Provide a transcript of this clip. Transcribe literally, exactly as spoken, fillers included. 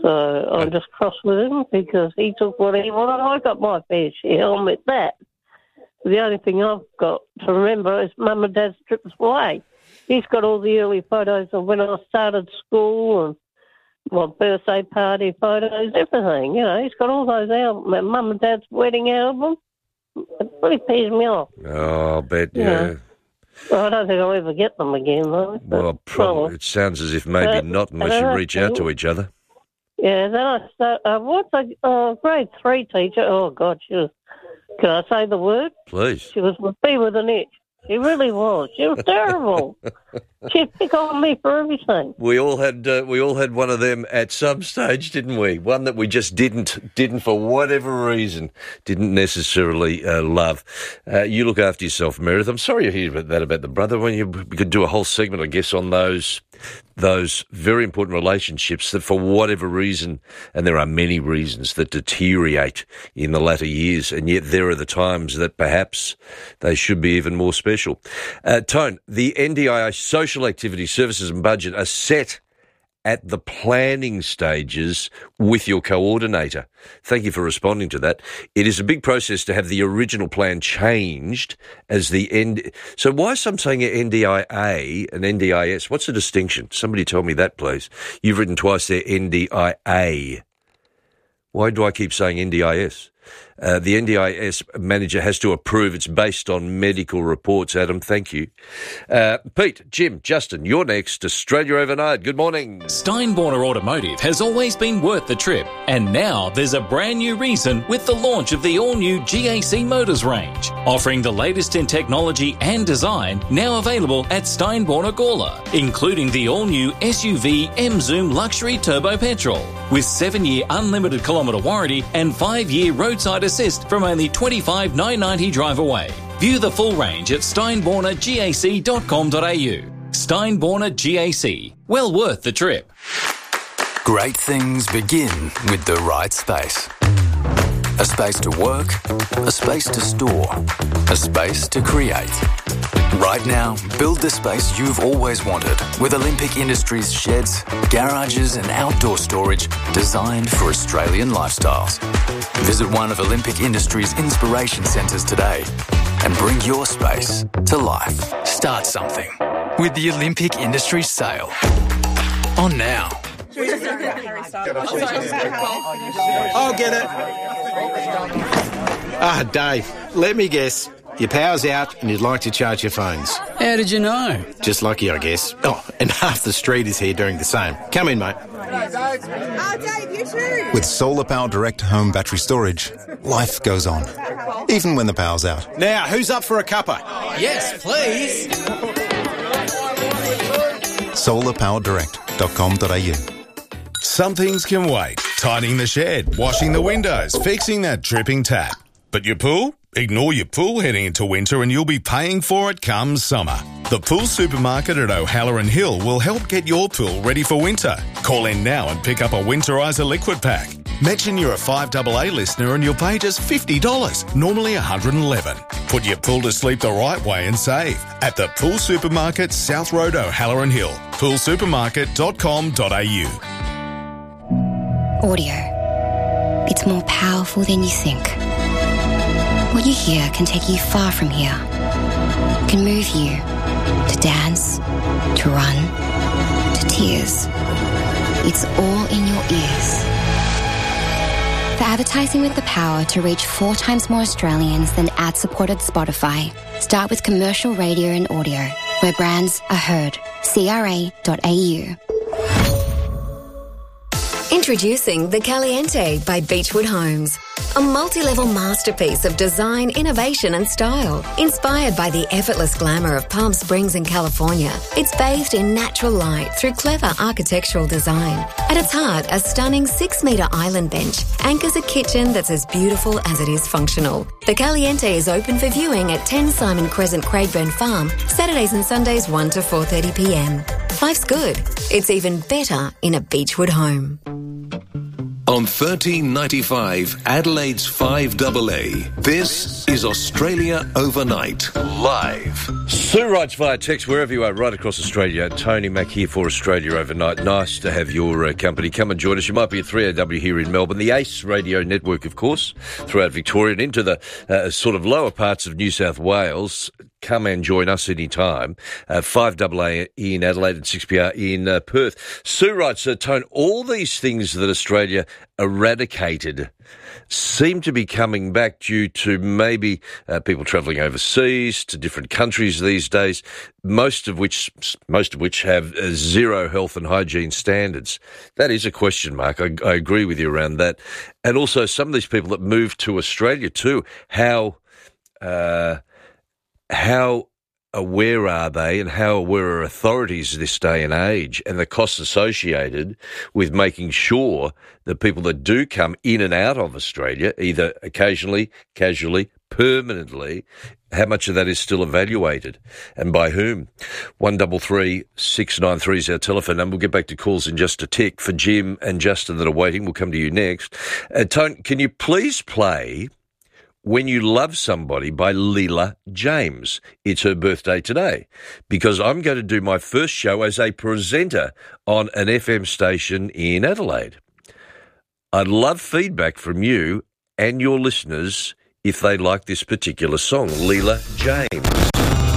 So I'm just cross with him because he took what he wanted. I got my fair share, I'll admit that. The only thing I've got to remember is Mum and Dad's trips away. He's got all the early photos of when I started school and my birthday party photos, everything. You know, he's got all those albums. Mum and Dad's wedding album. It really pees me off. Oh, I bet, yeah. yeah. Well, I don't think I'll ever get them again, though. But, well, probably. well, it sounds as if maybe uh, not unless you reach out to each other. Yeah, then I start, uh, what's a uh, grade three teacher? Oh, God, she was, can I say the word? Please. She was with me with an itch. She really was. She was terrible. She'd pick on me for everything. We all had uh, we all had one of them at some stage, didn't we? One that we just didn't didn't for whatever reason didn't necessarily uh, love. Uh, you look after yourself, Meredith. I'm sorry to hear about that about the brother. When you we could do a whole segment, I guess, on those those very important relationships that, for whatever reason, and there are many reasons, that deteriorate in the latter years, and yet there are the times that perhaps they should be even more special. Uh, Tone, the N D I A Social Activity Services and Budget are set at the planning stages with your coordinator. Thank you for responding to that. It is a big process to have the original plan changed as the end. So why is some saying N D I A and N D I S? What's the distinction? Somebody tell me that, please. You've written twice there, N D I A. Why do I keep saying N D I S? Uh, the N D I S manager has to approve. It's based on medical reports, Adam. Thank you. Uh, Pete, Jim, Justin, you're next. Australia Overnight. Good morning. Steinborner Automotive has always been worth the trip, and now there's a brand new reason with the launch of the all-new G A C Motors range, offering the latest in technology and design, now available at Steinborner Gawler, including the all-new S U V M-Zoom Luxury Turbo Petrol, with seven-year unlimited kilometre warranty and five-year roadside assist from only twenty-five thousand nine hundred ninety dollars drive away. View the full range at steinborner gac dot com dot a u. Steinborner G A C. Well worth the trip. Great things begin with the right space. A space to work, a space to store, a space to create. Right now, build the space you've always wanted with Olympic Industries sheds, garages and outdoor storage designed for Australian lifestyles. Visit one of Olympic Industries' inspiration centres today and bring your space to life. Start something with the Olympic Industries sale. On now. I'll get it. Ah, Dave, let me guess. Your power's out and you'd like to charge your phones. How did you know? Just lucky, I guess. Oh, and half the street is here doing the same. Come in, mate. Oh, Dave, you too. With Solar Power Direct home battery storage, life goes on, even when the power's out. Now, who's up for a cuppa? Yes, please. solar power direct dot com dot a u. Some things can wait. Tidying the shed, washing the windows, fixing that dripping tap. But your pool? Ignore your pool heading into winter and you'll be paying for it come summer. The Pool Supermarket at O'Halloran Hill will help get your pool ready for winter. Call in now and pick up a Winterizer liquid pack. Mention you're a five A A listener and you'll pay just fifty dollars, normally one hundred eleven dollars. Put your pool to sleep the right way and save at the Pool Supermarket, South Road, O'Halloran Hill. pool supermarket dot com dot a u. Audio. It's more powerful than you think. What you hear can take you far from here. Can move you to dance, to run, to tears. It's all in your ears. For advertising with the power to reach four times more Australians than ad-supported Spotify, start with commercial radio and audio, where brands are heard. c r a dot a u. Introducing The Caliente by Beechwood Homes. A multi-level masterpiece of design, innovation and style. Inspired by the effortless glamour of Palm Springs in California, it's bathed in natural light through clever architectural design. At its heart, a stunning six-metre island bench anchors a kitchen that's as beautiful as it is functional. The Caliente is open for viewing at ten Simon Crescent, Craigburn Farm, Saturdays and Sundays one to four thirty p m. Life's good. It's even better in a Beechwood home. On thirteen ninety-five Adelaide's five A A. This is Australia Overnight, live. Sue writes via text wherever you are, right across Australia. Tony Mack here for Australia Overnight. Nice to have your uh, company. Come and join us. You might be at three A W here in Melbourne. The ACE radio network, of course, throughout Victoria and into the uh, sort of lower parts of New South Wales. Come and join us anytime. Uh, five A A in Adelaide and six P R in uh, Perth. Sue writes, uh, Tone, all these things that Australia eradicated seem to be coming back due to maybe uh, people travelling overseas to different countries these days, most of which most of which have uh, zero health and hygiene standards. That is a question mark. I, I agree with you around that. And also some of these people that moved to Australia too, how... Uh, How aware are they and how aware are authorities this day and age and the costs associated with making sure that people that do come in and out of Australia, either occasionally, casually, permanently, how much of that is still evaluated and by whom? one three three, six nine three is our telephone number. We'll get back to calls in just a tick. For Jim and Justin that are waiting, we'll come to you next. Uh, Tone, can you please play When You Love Somebody by Leela James? It's her birthday today because I'm going to do my first show as a presenter on an F M station in Adelaide. I'd love feedback from you and your listeners if they like this particular song. Leela James.